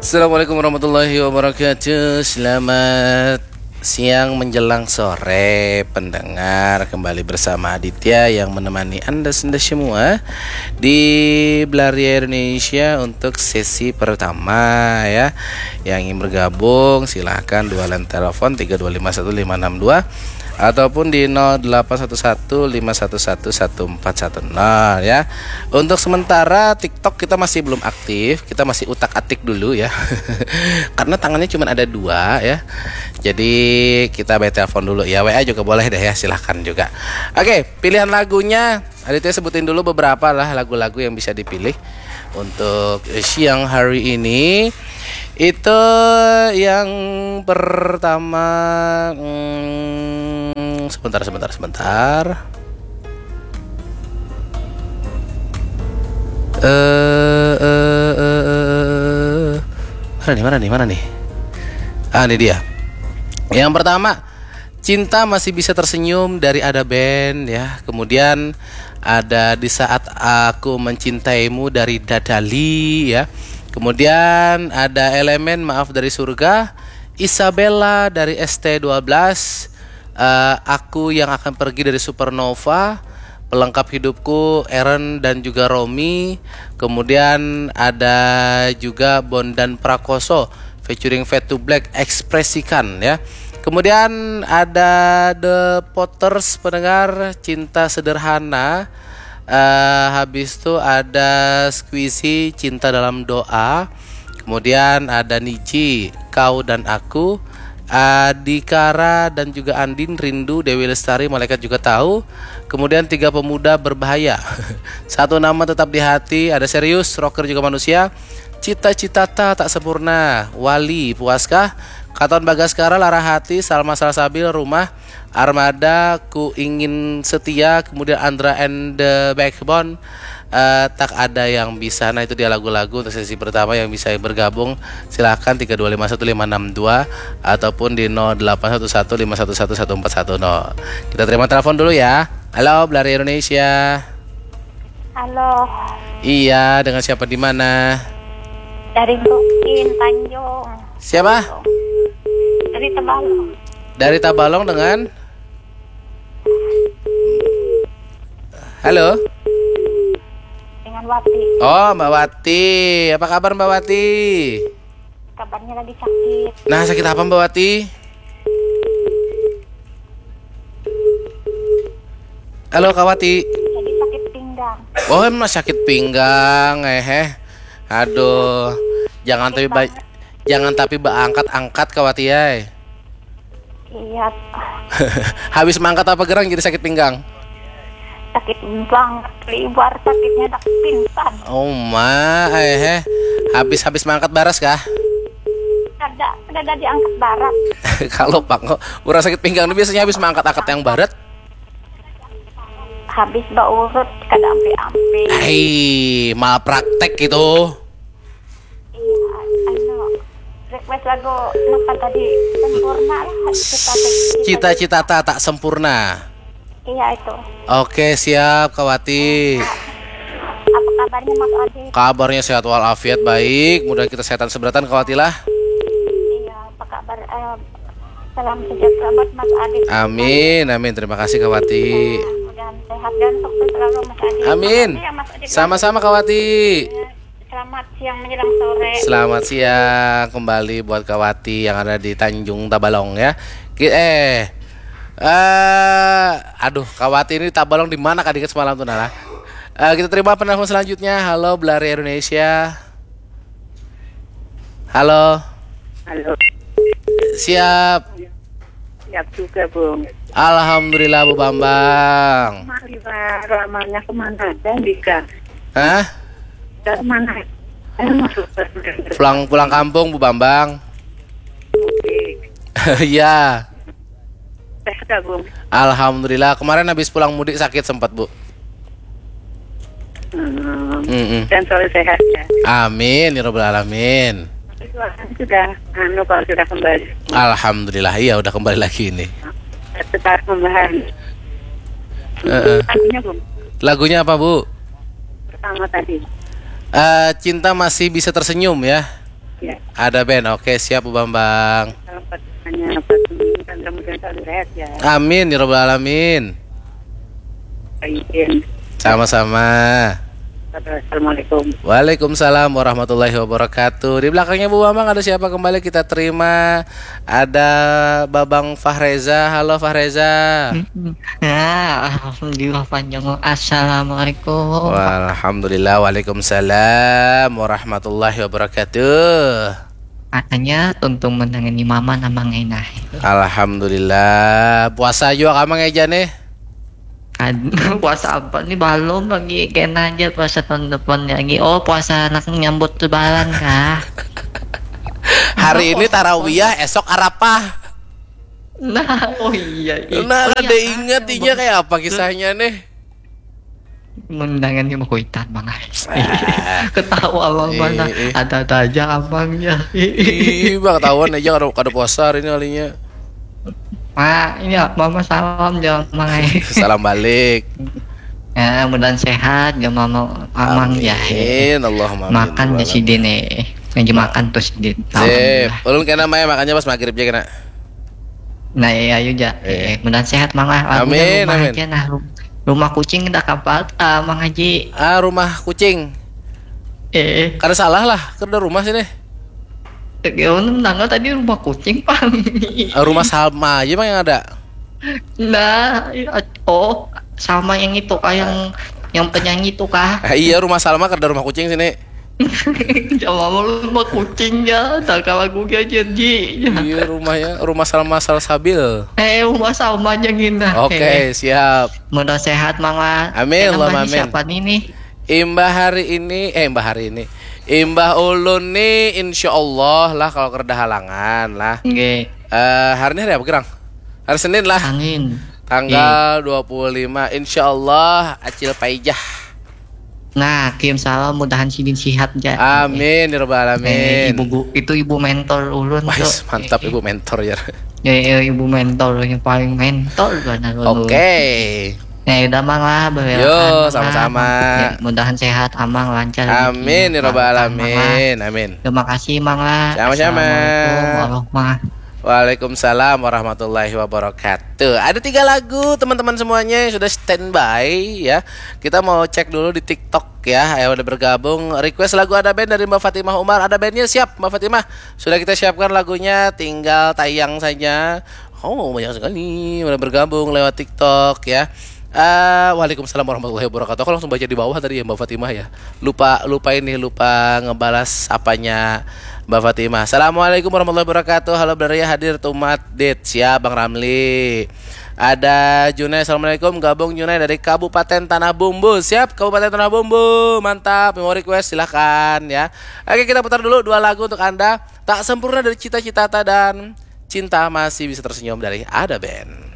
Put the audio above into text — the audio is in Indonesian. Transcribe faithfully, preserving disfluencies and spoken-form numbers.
Assalamualaikum warahmatullahi wabarakatuh. Selamat siang menjelang sore pendengar, kembali bersama Aditya yang menemani Anda semua di Blaria Indonesia untuk sesi pertama ya. Yang ingin bergabung silahkan dua line telepon tiga dua lima satu lima enam dua ataupun di nol delapan satu satu lima satu satu satu empat satu nol ya. Untuk sementara TikTok kita masih belum aktif, kita masih utak-atik dulu ya. Karena tangannya cuma ada dua ya. Jadi kita by telepon dulu ya. W A juga boleh deh ya, silahkan juga. Oke, pilihan lagunya Aditya sebutin dulu beberapa lah lagu-lagu yang bisa dipilih untuk siang hari ini. Itu yang pertama, hmm, sebentar sebentar sebentar. Eh, eh, eh, eh. Mana nih, mana nih, mana nih? Ah, ini dia. Yang pertama, Cinta Masih Bisa Tersenyum dari Ada Band ya. Kemudian ada Di Saat Aku Mencintaimu dari Dadali ya. Kemudian ada Elemen Maaf Dari Surga, Isabella dari S T dua belas, uh, Aku Yang Akan Pergi dari Supernova, Pelengkap Hidupku Eren dan juga Romi. Kemudian ada juga Bondan Prakoso featuring Fade to Black, Ekspresikan ya. Kemudian ada The Potters pendengar, Cinta Sederhana. Uh, habis itu ada Squeezy, Cinta Dalam Doa. Kemudian ada Niji, Kau dan Aku. Adikara dan juga Andin, Rindu. Dewi Lestari, Malaikat Juga Tahu. Kemudian Tiga Pemuda Berbahaya. Satu Nama Tetap di Hati. Ada Serius, Rocker Juga Manusia. Cita-cita Tak Sempurna, Wali, Puaskah. Katon Bagaskara, Lara Hati. Salma Salsabil, Rumah. Armada, Ku Ingin Setia. Kemudian Andra and the Backbone, uh, Tak Ada Yang Bisa. Nah itu dia lagu-lagu untuk sesi pertama. Yang bisa bergabung silahkan tiga dua lima satu lima enam dua ataupun di nol delapan satu satu lima satu satu satu empat satu nol. Kita terima telepon dulu ya. Halo Blaria Indonesia. Halo. Iya, dengan siapa di mana? Dari Bukin Tanjung. Siapa? Dari Tabalong. Dari Tabalong dengan halo? Dengan Wati. Oh, Mbak Wati. Apa kabar Mbak Wati? Kabarnya lagi sakit. Nah, sakit apa Mbak Wati? Halo Kak Wati. Lagi sakit pinggang. Oh, emang sakit pinggang, eh. Aduh. Jangan tapi ba- jangan tapi ba angkat-angkat Kak Wati ya. Iya. Habis mangkat apa gerang jadi sakit pinggang? Sakit banget, lebar sakitnya dak pingsan. Oh ma, eh. Habis-habis mangkat baras kah? Ada, ada ada diangkat barat. Kalau Pak, kok urang sakit pinggang itu biasanya habis mangkat-angkat yang barat. Habis bau urut kada ampe-ampe. Hei, mal praktek gitu. Iya, anu request lagu apa tadi sempurna lah. Cita-cita tak tak sempurna. Iya itu. Oke siap Kak Wati. Apa kabarnya Mas Adi? Kabarnya sehat walafiat baik. Mudah kita sehatkan seberatan Kak Wati lah. Iya, apa kabar? Eh, salam sejahtera buat Mas Adi. Amin, amin. Terima kasih Kak Wati. Dan sehat dan sukses selalu Mas Adi. Amin. Ya, Mas Adi. Sama-sama Kak Wati. Selamat siang menjelang sore. Selamat siang kembali buat Kak Wati yang ada di Tanjung Tabalong ya. Eh, eh, aduh Kak Wati ini Tabalong di mana Kak Dikit semalam tuh Nala? Eh, kita terima penelpon selanjutnya. Halo Blaria Indonesia. Halo. Halo. Siap. Siap juga, Bung. Alhamdulillah Bu Bambang. Mari, Pak. Lamanya kemana? Dan Dika. Hah? Dari mana? Saya masuk Pulang pulang kampung Bu Bambang. Oke. Iya. Sehat ya, Bung? Alhamdulillah. Kemarin habis pulang mudik sakit sempat Bu. Hmm. Mm-mm. Dan selalu sehat ya. Amin ya Rabbal Alamin. Sudah, anu kalau sudah kembali. Alhamdulillah, iya udah kembali lagi ini. Tetap membahas. Uh-uh. Lagunya, Bung. Lagunya apa Bu? Pertama tadi. Uh, Cinta Masih Bisa Tersenyum ya. Ya. Ada band. Oke, siap Bu Bambang. Salam Fatimahnya Fatimi dan mudah-mudahan selalu sehat ya. Amin ya rabbal alamin. Izin. Sama-sama. Assalamualaikum. Waalaikumsalam warahmatullahi wabarakatuh. Di belakangnya Bu Bambang ada siapa kembali kita terima? Ada Babang Fahreza. Halo Fahreza. Ya, alhamdulillah panjang. Assalamualaikum. Alhamdulillah. Waalaikumsalam warahmatullahi wabarakatuh. Katanya tuntung menangani mama nama ngenah. Alhamdulillah. Puasa juga kamu ngeja nih. Kan puasa apa nih belum lagi kena aja puasa tahun depan lagi. Oh puasa anak nyambut lebaran kah? Hari ini tarawiyah, esok Arafah. Nah, oh iya. iya. Nah, oh, ada iya, ingat kan? inya kayak apa kisahnya nih? Mendangan mau kuitan bang. Ketawa abang Eh, mana? eh. Ada-ada aja abangnya. Ih, bang ketahuan aja kada kada puasa hari ini kalinya. Mak, ini ya, mama salam jangan mangai. Salam balik. Ya, mudah sehat, jangan mama amang ya. Amin, Allahumma amin. Makan ya si Dene, ngaji makan tuh si Dene. Sip, ulun kena main makannya pas maghrib aja kena. Nah, ya ayo ja. Eh. Eh, mudah sehat mangga. Amin, rumah amin. aja nah. rum- Rumah kucing udah kapat, ah, Mang Haji. Ah, rumah kucing. Eh, Kada salah lah, kada rumah sini. Gimana nangga tadi rumah kucing, Pak? Ah, rumah Salma aja bang yang ada. Nah, iya, oh, sama yang itu kah yang yang penyanyi itu kah? Ah, iya rumah Salma kada rumah kucing sini. Jangan rumah kucingnya, tak lagu aja Ji. Iya rumahnya rumah Salma Salsabil. Eh, rumah sama aja gina. Oke, siap. Mudah sehat Mangga. Amin, Eh, Allahumma namanya amin. Siapa nih nih? Imbah hari ini, eh imbah hari ini, imbah ulun nih, insya Allah lah kalau kerja halangan lah. Nggih, Eh hari ini hari apa gerang? Hari Senin lah, angin. tanggal dua puluh lima, insya Allah acil paijah. Nah, kirim salam mudahan sidin sihat ja. Amin, ya rabbal Eh, alamin. ibu gu- itu ibu mentor ulun Wah, tuh. mantap Eh, ibu mentor ya. eh, eh, ibu mentor yang paling mentor benar ulun. Oke, Nah, udah mang lah bebelakan, Yo, Mang, lah. sama-sama. Ya, mudahan sehat, amang lancar. amin, ya rabbal Barokah, Mang, lah. alamin, amin. Terima kasih Mang lah. Sama-sama. Assalamualaikum warahmatullahi. Waalaikumsalam warahmatullahi wabarakatuh. Ada tiga lagu teman-teman semuanya yang sudah standby ya. Kita mau cek dulu di TikTok ya. Yang udah bergabung. Request lagu Ada Band dari Mbak Fatimah Umar. Ada bandnya siap Mbak Fatimah. Sudah kita siapkan lagunya, tinggal tayang saja. Oh banyak sekali udah bergabung lewat TikTok ya. Uh, Waalaikumsalam warahmatullahi wabarakatuh. Aku langsung baca di bawah tadi ya Mbak Fatimah ya. Lupa lupa ini lupa ngebalas apanya Mbak Fatimah. Assalamualaikum warahmatullahi wabarakatuh. Halo Beraya hadir Tumat Dit. Siap Bang Ramli. Ada Junai. Assalamualaikum. Gabung Junai dari Kabupaten Tanah Bumbu. Siap Kabupaten Tanah Bumbu. Mantap. Mau request silahkan ya. Oke kita putar dulu dua lagu untuk Anda. Tak sempurna dari Cita-Citata dan Cinta Masih Bisa Tersenyum dari Ada Band.